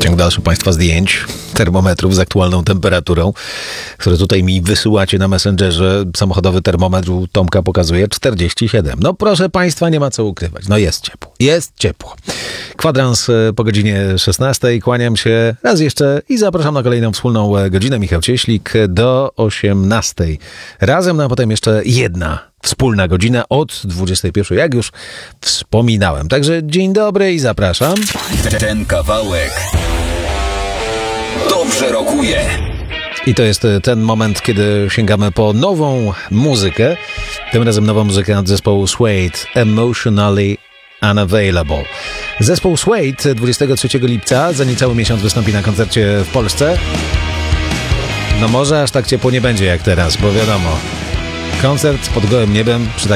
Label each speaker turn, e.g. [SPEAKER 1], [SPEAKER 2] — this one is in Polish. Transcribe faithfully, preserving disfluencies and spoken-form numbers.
[SPEAKER 1] Ciąg dalszy Państwa zdjęć, termometrów z aktualną temperaturą, które tutaj mi wysyłacie na Messengerze. Samochodowy termometr u Tomka pokazuje czterdzieści siedem. No proszę Państwa, nie ma co ukrywać. No jest ciepło. Jest ciepło. Kwadrans po godzinie szesnastej. Kłaniam się raz jeszcze i zapraszam na kolejną wspólną godzinę. Michał Cieślik do osiemnastej. Razem, no a potem jeszcze jedna wspólna godzina od dwudziestej pierwszej, jak już wspominałem. Także dzień dobry i zapraszam.
[SPEAKER 2] Ten kawałek dobrze rokuje.
[SPEAKER 1] I to jest ten moment, kiedy sięgamy po nową muzykę. Tym razem nową muzykę od zespołu Suede, Emotionally Unavailable. Zespół Suede dwudziestego trzeciego lipca, za niecały miesiąc wystąpi na koncercie w Polsce. No może aż tak ciepło nie będzie jak teraz, bo wiadomo, koncert pod gołym niebem przy